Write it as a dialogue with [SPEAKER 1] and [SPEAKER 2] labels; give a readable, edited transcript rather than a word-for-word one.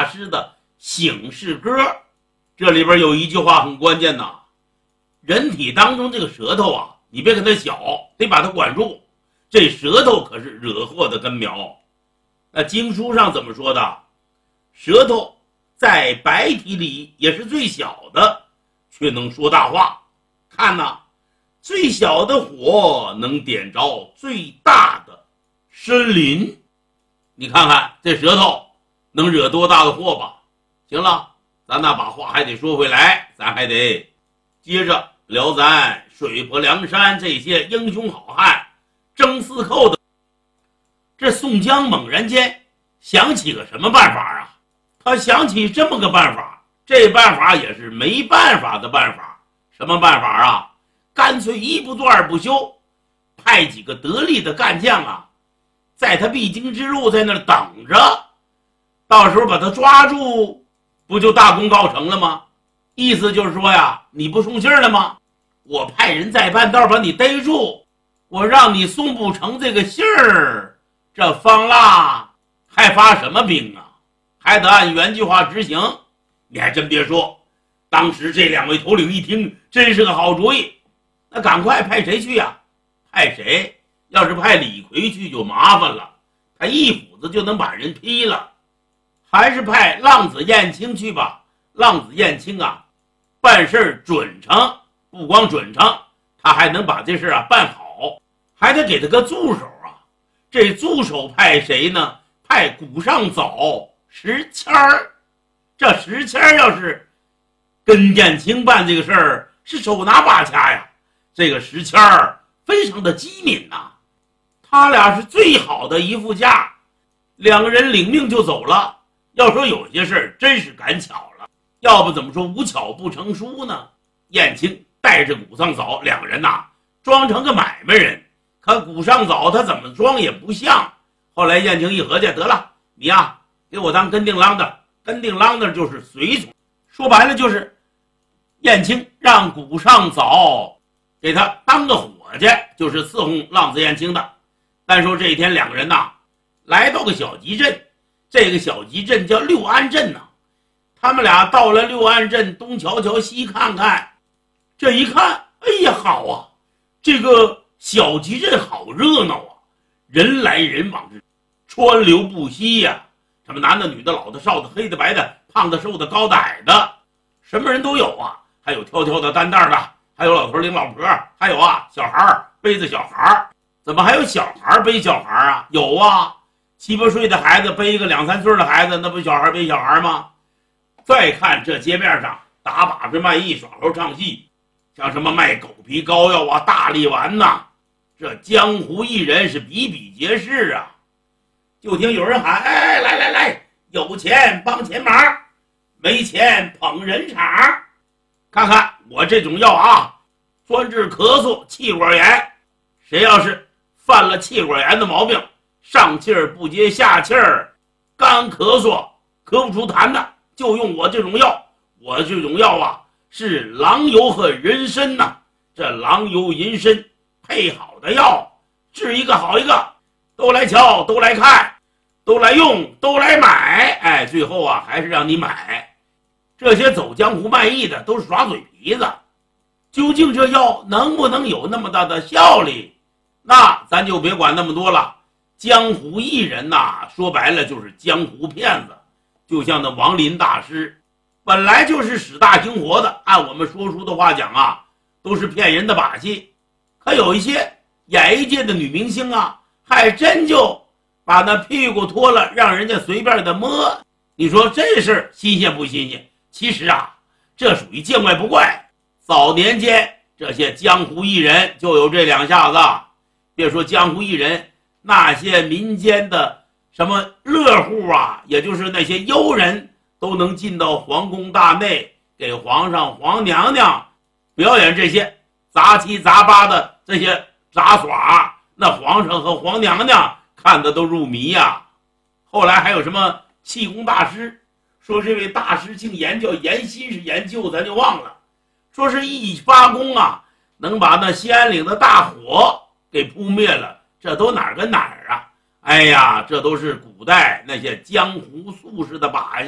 [SPEAKER 1] 师的醒世歌。这里边有一句话很关键呐，人体当中这个舌头啊，你别看它小，得把它管住，这舌头可是惹祸的根苗。那经书上怎么说的？舌头在白体里也是最小的，却能说大话。看呐，最小的火能点着最大的森林。你看看这舌头能惹多大的祸吧？行了，咱那把话还得说回来，咱还得接着聊咱水泊梁山这些英雄好汉争四寇的。这宋江猛然间想起个什么办法啊？他想起这么个办法，这办法也是没办法的办法。什么办法啊？干脆一不做二不休，派几个得力的干将啊，在他必经之路在那儿等着，到时候把他抓住，不就大功告成了吗？意思就是说呀，你不送信了吗？我派人在半道把你逮住，我让你送不成这个信儿，这方腊还发什么兵啊？还得按原计划执行。你还真别说，当时这两位头领一听，真是个好主意。那赶快派谁去呀？派谁？要是派李逵去就麻烦了，他一斧子就能把人劈了。还是派浪子燕青去吧。浪子燕青啊，办事准成，不光准成，他还能把这事啊办好，还得给他个助手啊。这助手派谁呢？派古上早石谦儿。这石谦儿要是跟燕青办这个事儿，是手拿把掐呀。这个石谦儿非常的机敏呐，他俩是最好的一副架，两个人领命就走了。要说有些事儿真是赶巧了，要不怎么说无巧不成书呢？燕青带着古上早两个人呐，装成个买卖人，可古上早他怎么装也不像。后来燕青一合计，得了，你呀给我当跟定啷的。跟定啷的就是随从，说白了就是燕青让古上早给他当个伙计，就是伺候浪子燕青的。但说这一天两个人呐，来到个小集镇，这个小集镇叫六安镇呐。他们俩到了六安镇，东瞧瞧西看看，这一看，哎呀好啊，这个小集镇好热闹啊，人来人往，川流不息呀。什么男的女的老的少的黑的白的胖的瘦的高的矮的，什么人都有啊。还有挑挑的担担的，还有老头领老婆，还有啊小孩背着小孩。怎么还有小孩背小孩啊？有啊，7、8岁的孩子背一个2、3岁的孩子，那不小孩背小孩吗？再看这街面上打把子卖艺耍猴唱戏，像什么卖狗皮膏药啊大力丸呐，这江湖艺人是比比皆是啊。就听有人喊，哎，来来来，有钱帮钱忙，没钱捧人场。看看我这种药啊，专治咳嗽气管炎，谁要是犯了气管炎的毛病，上气儿不接下气儿，干咳嗽咳不出痰的，就用我这种药。我这种药啊是狼油和人参呐，这狼油人参配好的药，治一个好一个，都来瞧，都来看，都来用，都来买。哎，最后啊还是让你买。这些走江湖卖艺的都是耍嘴皮子，究竟这药能不能有那么大的效力，那咱就别管那么多了。江湖艺人呐，说白了就是江湖骗子。就像那王林大师本来就是使大精活的，按我们说书的话讲啊，都是骗人的把戏。可有一些演艺界的女明星啊，还真就把那屁股脱了，让人家随便的摸。你说这事儿新鲜不新鲜？其实啊，这属于见怪不怪。早年间这些江湖艺人就有这两下子，别说江湖艺人，那些民间的什么乐户啊，也就是那些幽人，都能进到皇宫大内，给皇上皇娘娘表演这些杂七杂八的这些杂耍，那皇上和皇娘娘看的都入迷呀。后来还有什么气功大师，说这位大师姓严，叫严心是研究，咱就忘了。说是一发功啊，能把那西安岭的大火给扑灭了，这都哪儿跟哪儿啊？哎呀，这都是古代那些江湖术士的把戏。